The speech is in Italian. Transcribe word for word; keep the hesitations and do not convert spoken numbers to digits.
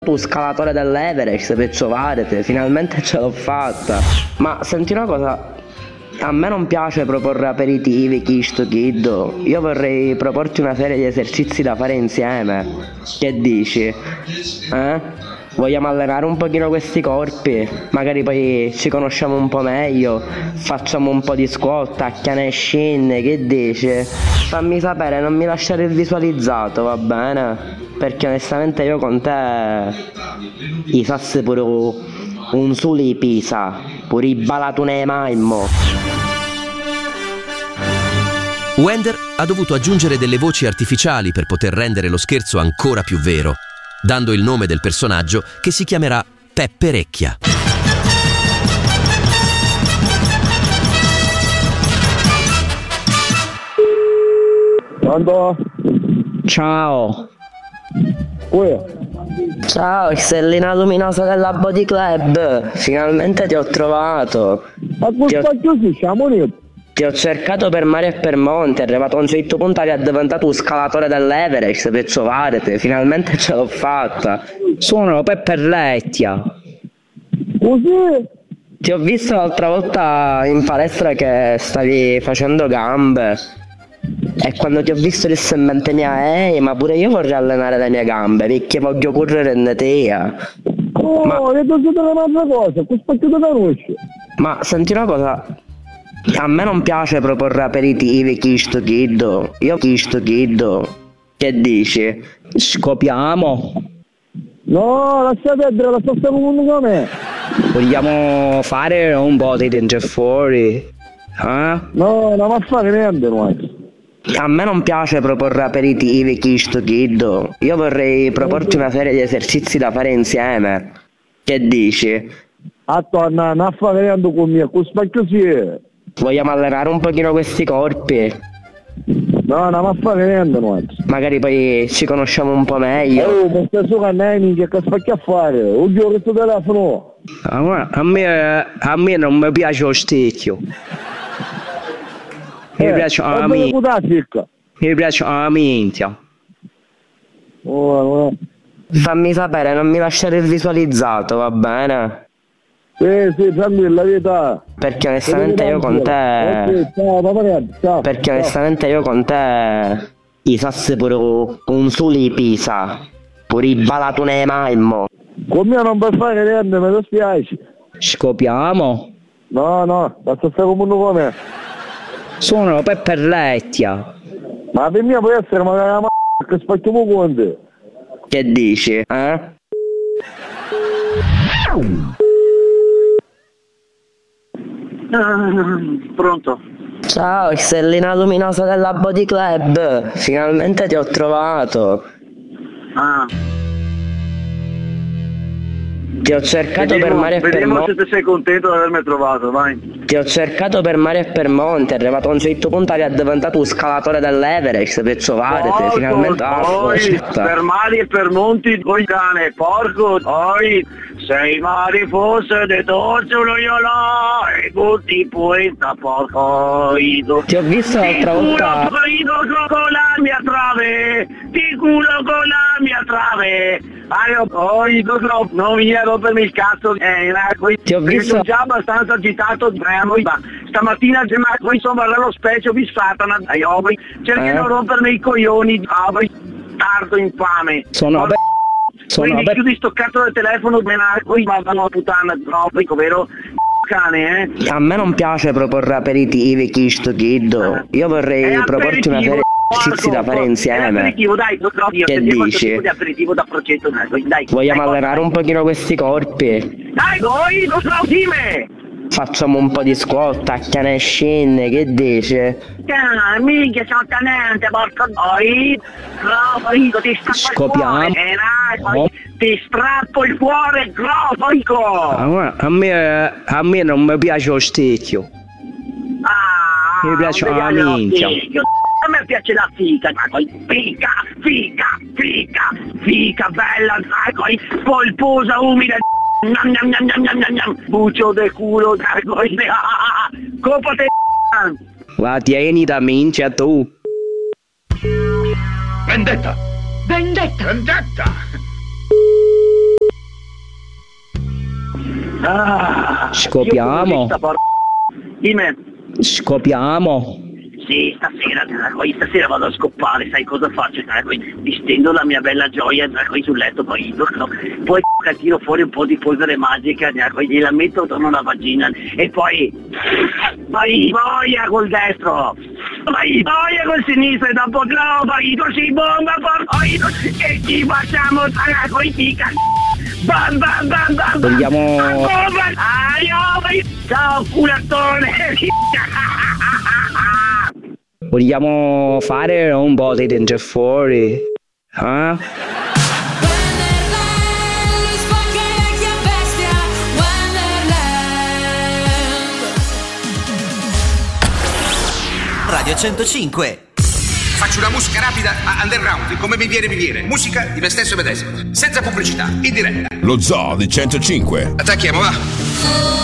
Tu scalatore dell'Everest per Ciovarete, finalmente ce l'ho fatta. Ma senti una cosa, a me non piace proporre aperitivi, chisto, kiddo. Io vorrei proporti una serie di esercizi da fare insieme. Che dici? Eh? Vogliamo allenare un pochino questi corpi? Magari poi ci conosciamo un po' meglio. Facciamo un po' di squat, tacchiane e scinne, che dici? Fammi sapere, non mi lasciare il visualizzato, va bene? Perché onestamente io con te i sassi pure un suli pisa, pure i balatune mai mo. Wender ha dovuto aggiungere delle voci artificiali per poter rendere lo scherzo ancora più vero, dando il nome del personaggio che si chiamerà Pepperecchia. Pronto? Ciao. Uè. Ciao, Stellina luminosa della Body Club. Finalmente ti ho trovato. Ma questo così siamo noi. Ti ho cercato per mare e per monte, è arrivato a un certo punto che è diventato un scalatore dell'Everest per Ciovarete, finalmente ce l'ho fatta. Sono Pepperecchia. Così? Ti ho visto l'altra volta in palestra che stavi facendo gambe e quando ti ho visto dissi in mente mia, ehi, ma pure io vorrei allenare le mie gambe perché voglio correre in te. Oh, ma... ho detto un'altra cosa, questo ti conosci. Ma senti una cosa, a me non piace proporre aperitivi, chisto, kiddo. Io chisto, kiddo. Che dici? Scopiamo? No, lascia perdere, la sto stando con me. Vogliamo fare un po' di dentro e fuori? Eh? No, non va a fare niente noi. A me non piace proporre aperitivi, chisto, kiddo. Io vorrei proporti una serie di esercizi da fare insieme. Che dici? Attorno, non a fare niente con me, questo così. Vogliamo allenare un pochino questi corpi? No, non va a fare niente noi. Magari poi ci conosciamo un po' meglio. Oh, ma stai su canali, che spacchi a fare? Oddio, questo telefono. A me, a me non mi piace lo stecchio. Mi Eh, piace la dove minchia. può secca? Mi piace la minchia. Oh, no. Fammi sapere, non mi lasciare il visualizzato, va bene? Sì, sì, tranquilla, vita. Perché onestamente io con te... Ok, ciao, papà, ciao. Perché ciao. onestamente io con te... I sassi pure un suli pisa. Pure i balatune mai mo. Con me non puoi fare niente, mi dispiace. Scopiamo? No, no, basta stare come uno con me. Sono Pepperecchia. Ma per me può essere magari la m***a che spacchiamo con te. Che dici, eh? Ah, pronto? Ciao, Stellina luminosa della Body Club. Finalmente ti ho trovato. Ah. Ti ho cercato Vediamo, per mare e per vediamo monte. se sei contento di avermi trovato, vai. Ti ho cercato per mare e per monte, è arrivato a un certo punto che è diventato un scalatore dell'Everest per Ciovarete, Porco, finalmente ah, poi, aspetta. per mari e per monti, poi cane, porco, poi, sei mari fosse de torciolo io là, e tutti poeta, porco, ido. Ti ho visto l'altra Ti volta. culo con- con la mia trave, ti culo con la mia trave. Ah, poi no, non mi ero per il cazzo, eh, poi, Ti ho visto- sono già abbastanza agitato, eh, poi, ma stamattina ma poi insomma allo specchio vi satana, dai, oh, poi, cerchi di Eh? non rompermi i coglioni, ah, poi, tardo infame. Sono Poi, abe- sono quindi abe- chiudi sto cazzo del telefono, me la, poi ma vanno a puttana, no, poi vero cane, eh. A me non piace proporre aperitivi, chisto, kiddo. Io vorrei È proporti una serie di esercizi da fare È insieme. aperitivo, dai, no, io Che sentiamo questo dici? tipo di aperitivo da progetto, dai, dai. Vogliamo dai, allenare un pochino questi corpi? Dai, voi, non so, dimmi! Facciamo un po' di squat, tacchiane e scinne, che dici? Ah, minchia, sono tenente, porco doi! Grosso, ti strappo Scopiamo. il cuore! Eh, dai, poi ti strappo il cuore, grosso! A a me, a me non mi piace lo stecchio. Ah, Mi piace non la mi piace minchia. figa. A me piace la fica, ma poi fica, fica, fica, fica bella, dai, poi polposa, umida, Nam, nam, nam, nam, nam, nam, nam. Buccio del culo, dai, poi, ah, copate, Va, tieni da minchia tu. Vendetta! Vendetta! Vendetta! Ah, Scopiamo. Dimmi. Scopiamo. Sì, stasera, poi stasera vado a scoppare, sai cosa faccio? Poi distendo la mia bella gioia poi sul letto, poi, no? Poi tiro fuori un po' di polvere magica, poi gliela metto attorno alla vagina e poi vai boia col destro, vai boia col sinistro e dopo no, vai così bomba, poi e ci facciamo poi tica. Bam bam bam bam bam. Vogliamo... Aio, ciao culattone. Vogliamo fare un po' di dentro e fuori? Eh? Radio centocinque. Faccio una musica rapida a underground, come mi viene mi viene. Musica di me stesso e medesimo, senza pubblicità, in diretta. Lo Zoo di centocinque. Attacchiamo, va.